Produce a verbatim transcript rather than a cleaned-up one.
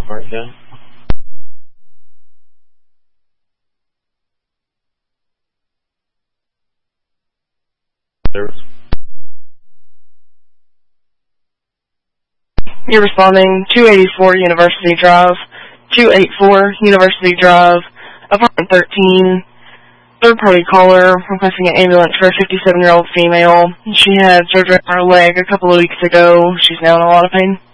Right, yeah. Service. You're responding two eighty-four University Drive, two eighty-four University Drive, apartment thirteen, third-party caller requesting an ambulance for a fifty-seven-year-old female. She had surgery on her leg a couple of weeks ago. She's now in a lot of pain.